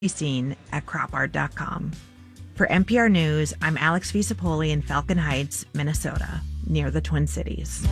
seen at cropart.com. For NPR News, I'm Alex Visapoli in Falcon Heights, Minnesota, near the Twin Cities.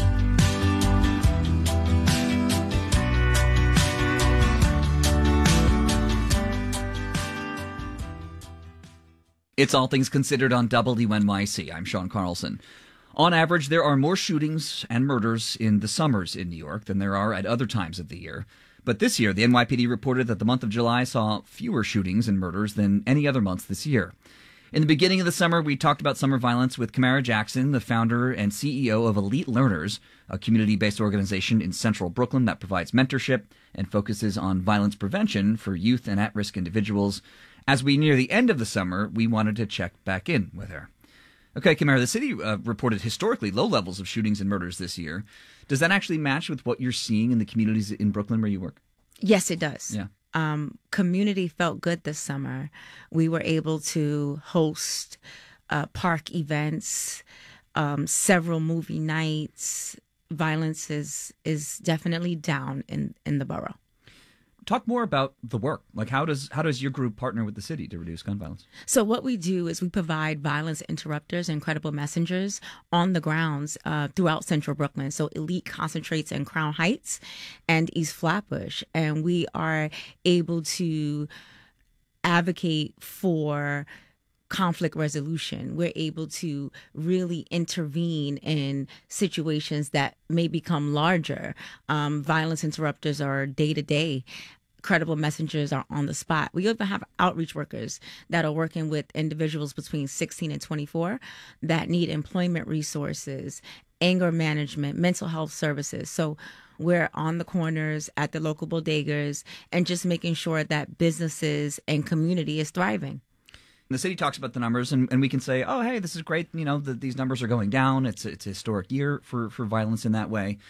It's All Things Considered on WNYC. I'm Sean Carlson. On average, there are more shootings and murders in the summers in New York than there are at other times of the year. But this year, the NYPD reported that the month of July saw fewer shootings and murders than any other month this year. In the beginning of the summer, we talked about summer violence with Kamara Jackson, the founder and CEO of Elite Learners, a community-based organization in central Brooklyn that provides mentorship and focuses on violence prevention for youth and at-risk individuals. As we near the end of the summer, we wanted to check back in with her. Okay, Kamara, the city reported historically low levels of shootings and murders this year. Does that actually match with what you're seeing in the communities in Brooklyn where you work? Yes, it does. Yeah. Community felt good this summer. We were able to host park events, several movie nights. Violence is definitely down in the borough. Talk more about the work. Like, how does your group partner with the city to reduce gun violence? So what we do is we provide violence interrupters and credible messengers on the grounds throughout central Brooklyn. So Elite concentrates in Crown Heights and East Flatbush. And we are able to advocate for conflict resolution. We're able to really intervene in situations that may become larger. Violence interrupters are day to day. Credible messengers are on the spot. We even have outreach workers that are working with individuals between 16 and 24 that need employment resources, anger management, mental health services. So we're on the corners at the local bodegas and just making sure that businesses and community is thriving. The city talks about the numbers, and we can say, oh, hey, this is great. You know, these numbers are going down. It's a historic year for violence in that way.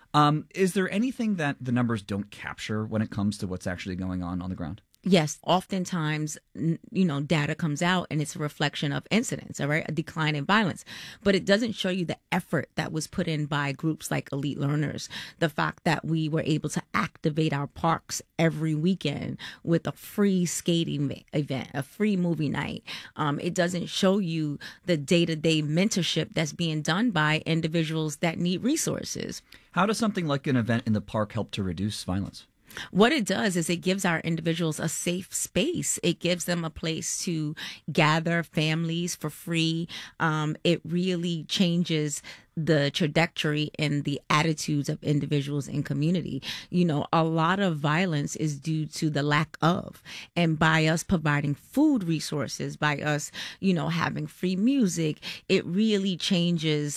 Is there anything that the numbers don't capture when it comes to what's actually going on the ground? Yes, oftentimes, data comes out and it's a reflection of incidents, all right, a decline in violence. But it doesn't show you the effort that was put in by groups like Elite Learners, the fact that we were able to activate our parks every weekend with a free skating event, a free movie night. It doesn't show you the day-to-day mentorship that's being done by individuals that need resources. How does something like an event in the park help to reduce violence? What it does is it gives our individuals a safe space. It gives them a place to gather families for free. It really changes the trajectory and the attitudes of individuals in community. A lot of violence is due to the lack of, and by us providing food resources, by us, having free music, it really changes,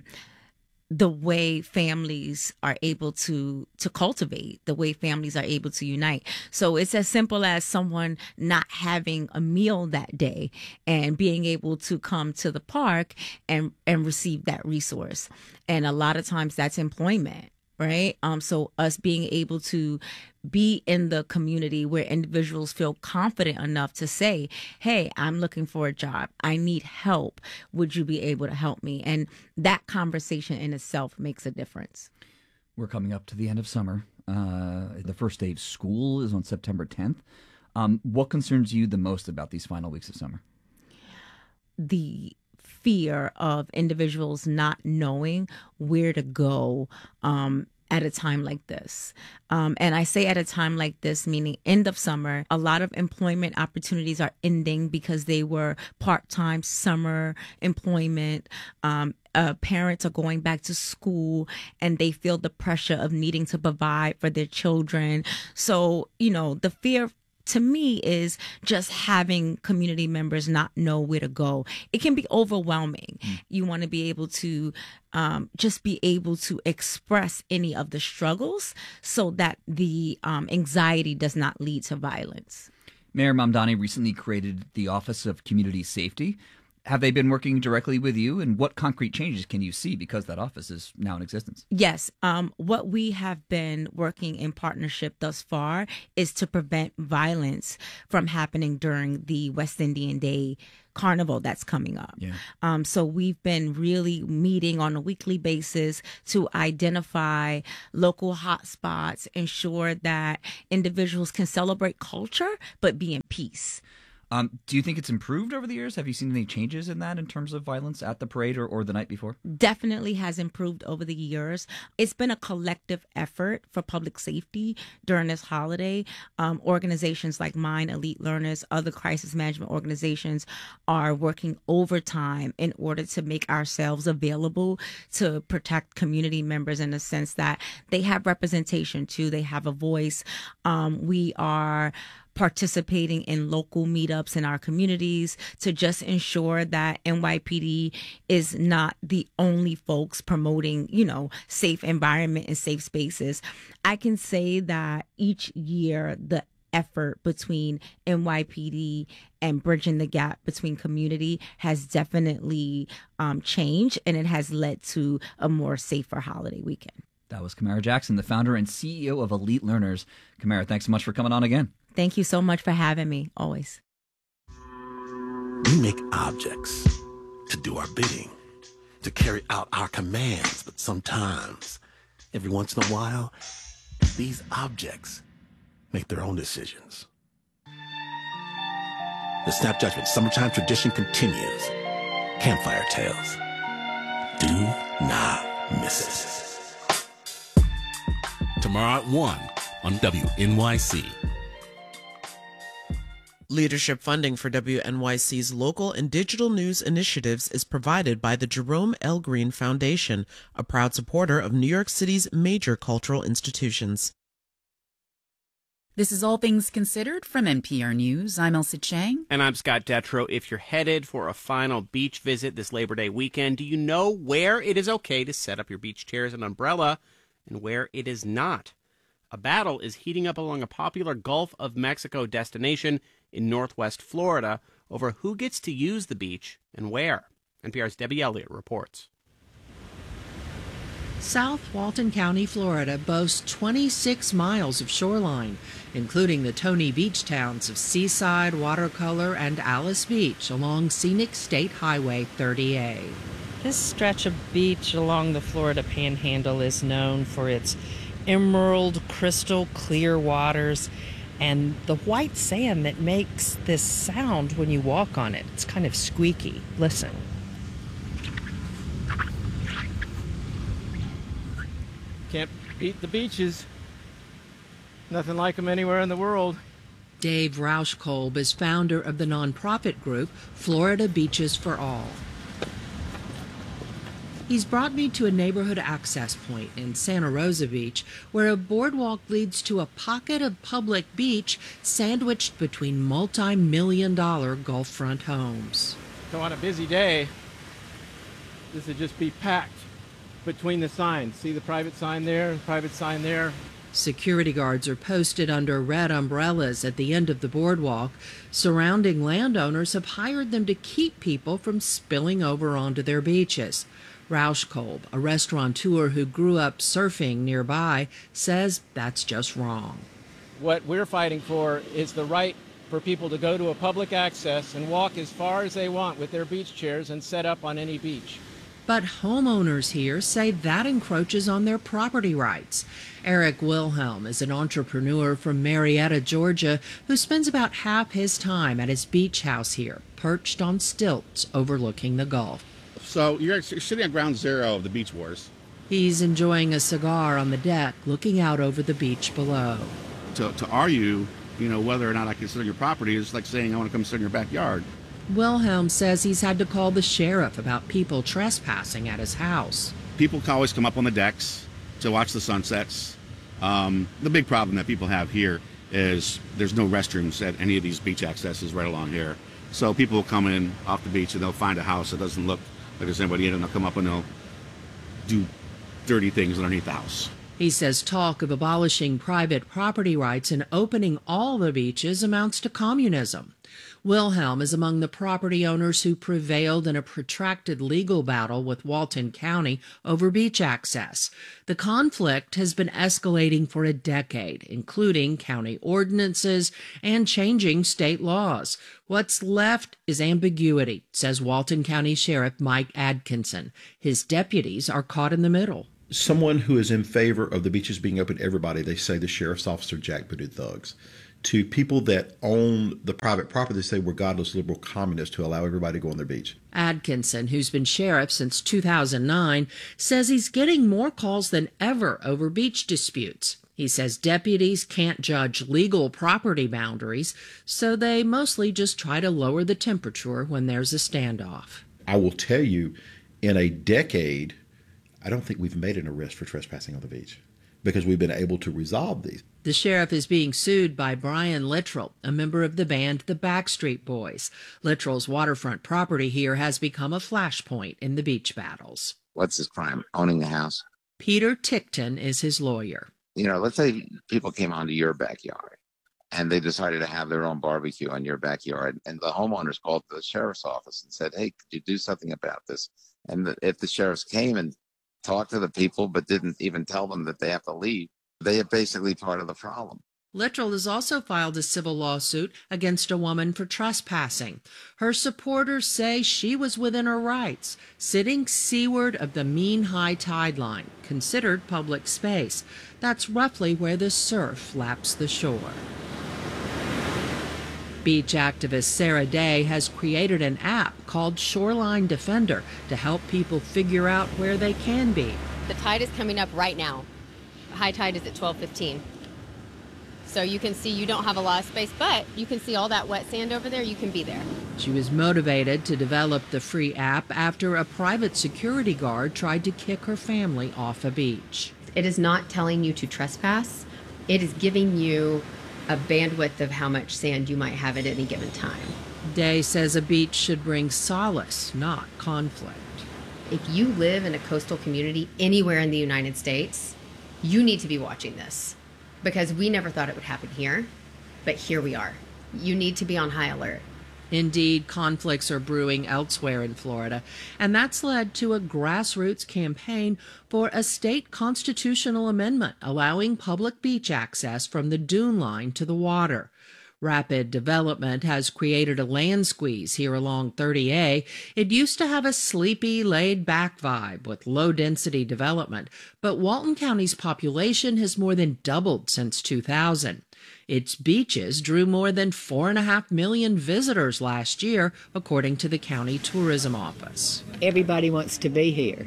the way families are able to cultivate, the way families are able to unite. So it's as simple as someone not having a meal that day and being able to come to the park and receive that resource. And a lot of times that's employment, right? So us being able to be in the community where individuals feel confident enough to say, hey, I'm looking for a job. I need help. Would you be able to help me? And that conversation in itself makes a difference. We're coming up to the end of summer. The first day of school is on September 10th. What concerns you the most about these final weeks of summer? The fear of individuals not knowing where to go at a time like this. And I say at a time like this, meaning end of summer, a lot of employment opportunities are ending because they were part-time summer employment. Parents are going back to school and they feel the pressure of needing to provide for their children. So, the fear to me is just having community members not know where to go. It can be overwhelming. You want to be able to just be able to express any of the struggles so that the anxiety does not lead to violence. Mayor Mamdani recently created the Office of Community Safety. Have they been working directly with you, and what concrete changes can you see because that office is now in existence? Yes. What we have been working in partnership thus far is to prevent violence from happening during the West Indian Day Carnival that's coming up. Yeah. So we've been really meeting on a weekly basis to identify local hotspots, ensure that individuals can celebrate culture, but be in peace. Do you think it's improved over the years? Have you seen any changes in that in terms of violence at the parade or the night before? Definitely has improved over the years. It's been a collective effort for public safety during this holiday. Organizations like mine, Elite Learners, other crisis management organizations are working overtime in order to make ourselves available to protect community members in the sense that they have representation too. They have a voice. We are participating in local meetups in our communities to just ensure that NYPD is not the only folks promoting, safe environment and safe spaces. I can say that each year the effort between NYPD and bridging the gap between community has definitely changed, and it has led to a more safer holiday weekend. That was Kamara Jackson, the founder and CEO of Elite Learners. Kamara, thanks so much for coming on again. Thank you so much for having me, always. We make objects to do our bidding, to carry out our commands, but sometimes, every once in a while, these objects make their own decisions. The Snap Judgment Summertime tradition continues. Campfire Tales. Do not miss it. Tomorrow at 1 on WNYC. Leadership funding for WNYC's local and digital news initiatives is provided by the Jerome L. Green Foundation, a proud supporter of New York City's major cultural institutions. This is All Things Considered from NPR News. I'm Elsie Chang. And I'm Scott Detrow. If you're headed for a final beach visit this Labor Day weekend, do you know where it is okay to set up your beach chairs and umbrella and where it is not? A battle is heating up along a popular Gulf of Mexico destination in northwest Florida over who gets to use the beach and where. NPR's Debbie Elliott reports. South Walton County, Florida boasts 26 miles of shoreline, including the Tony Beach towns of Seaside, Watercolor, and Alice Beach along scenic State Highway 30A. This stretch of beach along the Florida Panhandle is known for its emerald, crystal clear waters and the white sand that makes this sound when you walk on it. It's kind of squeaky. Listen. Can't beat the beaches. Nothing like them anywhere in the world. Dave Rauschkolb is founder of the nonprofit group Florida Beaches for All. He's brought me to a neighborhood access point in Santa Rosa Beach where a boardwalk leads to a pocket of public beach sandwiched between multi-million-dollar Gulfront homes. So on a busy day, this would just be packed between the signs. See the private sign there, the private sign there. Security guards are posted under red umbrellas at the end of the boardwalk. Surrounding landowners have hired them to keep people from spilling over onto their beaches. Rauschkolb, a restaurateur who grew up surfing nearby, says that's just wrong. What we're fighting for is the right for people to go to a public access and walk as far as they want with their beach chairs and set up on any beach. But homeowners here say that encroaches on their property rights. Eric Wilhelm is an entrepreneur from Marietta, Georgia, who spends about half his time at his beach house here, perched on stilts overlooking the Gulf. So you're sitting at ground zero of the beach wars. He's enjoying a cigar on the deck, looking out over the beach below. To argue, whether or not I can sit on your property is like saying I want to come sit in your backyard. Wilhelm says he's had to call the sheriff about people trespassing at his house. People always come up on the decks to watch the sunsets. The big problem that people have here is there's no restrooms at any of these beach accesses right along here. So people will come in off the beach and they'll find a house that doesn't look like there's anybody in it, and they'll come up and they'll do dirty things underneath the house. He says talk of abolishing private property rights and opening all the beaches amounts to communism. Wilhelm is among the property owners who prevailed in a protracted legal battle with Walton County over beach access. The conflict has been escalating for a decade, including county ordinances and changing state laws. What's left is ambiguity, says Walton County Sheriff Mike Adkinson. His deputies are caught in the middle. Someone who is in favor of the beaches being open to everybody, they say the sheriff's officer jackbooted thugs. To people that own the private property, they say we're godless liberal communists who allow everybody to go on their beach. Adkinson, who's been sheriff since 2009, says he's getting more calls than ever over beach disputes. He says deputies can't judge legal property boundaries, so they mostly just try to lower the temperature when there's a standoff. I will tell you, in a decade, I don't think we've made an arrest for trespassing on the beach because we've been able to resolve these. The sheriff is being sued by Brian Littrell, a member of the band The Backstreet Boys. Littrell's waterfront property here has become a flashpoint in the beach battles. What's his crime? Owning the house? Peter Tickton is his lawyer. You know, let's say people came onto your backyard and they decided to have their own barbecue on your backyard, and the homeowners called the sheriff's office and said, hey, could you do something about this? And if the sheriffs came and talked to the people but didn't even tell them that they have to leave, they are basically part of the problem. Littrell has also filed a civil lawsuit against a woman for trespassing. Her supporters say she was within her rights, sitting seaward of the mean high tide line, considered public space. That's roughly where the surf laps the shore. Beach activist Sarah Day has created an app called Shoreline Defender to help people figure out where they can be. The tide is coming up right now. High tide is at 12:15. So you can see you don't have a lot of space, but you can see all that wet sand over there. You can be there. She was motivated to develop the free app after a private security guard tried to kick her family off a beach. It is not telling you to trespass. It is giving you a bandwidth of how much sand you might have at any given time. Day says a beach should bring solace, not conflict. If you live in a coastal community anywhere in the United States, you need to be watching this, because we never thought it would happen here, but here we are. You need to be on high alert. Indeed, conflicts are brewing elsewhere in Florida, and that's led to a grassroots campaign for a state constitutional amendment allowing public beach access from the dune line to the water. Rapid development has created a land squeeze here along 30A. It used to have a sleepy, laid-back vibe with low-density development, but Walton County's population has more than doubled since 2000. Its beaches drew more than 4.5 million visitors last year, according to the county tourism office. Everybody wants to be here,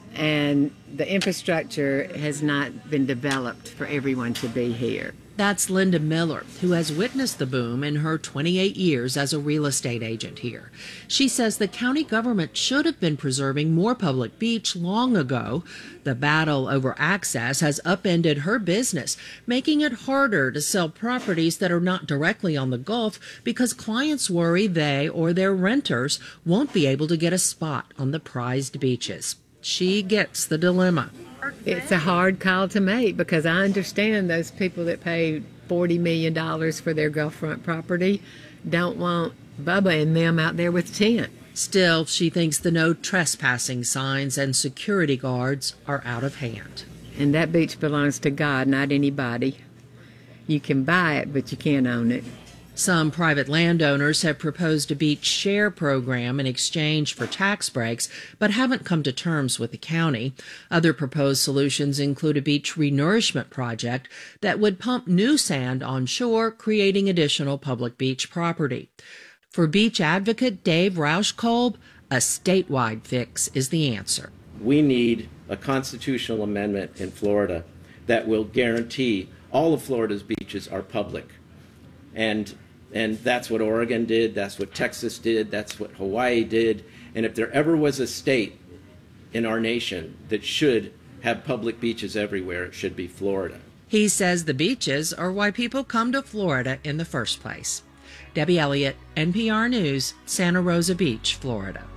and the infrastructure has not been developed for everyone to be here. That's Linda Miller, who has witnessed the boom in her 28 years as a real estate agent here. She says the county government should have been preserving more public beach long ago. The battle over access has upended her business, making it harder to sell properties that are not directly on the Gulf because clients worry they or their renters won't be able to get a spot on the prized beaches. She gets the dilemma. It's a hard call to make because I understand those people that pay $40 million for their Gulfront property don't want Bubba and them out there with tent. Still, she thinks the no trespassing signs and security guards are out of hand. And that beach belongs to God, not anybody. You can buy it, but you can't own it. Some private landowners have proposed a beach share program in exchange for tax breaks, but haven't come to terms with the county. Other proposed solutions include a beach renourishment project that would pump new sand on shore, creating additional public beach property. For beach advocate Dave Rauschkolb, a statewide fix is the answer. We need a constitutional amendment in Florida that will guarantee all of Florida's beaches are public. And that's what Oregon did, that's what Texas did, that's what Hawaii did. And if there ever was a state in our nation that should have public beaches everywhere, it should be Florida. He says the beaches are why people come to Florida in the first place. Debbie Elliott, NPR News, Santa Rosa Beach, Florida.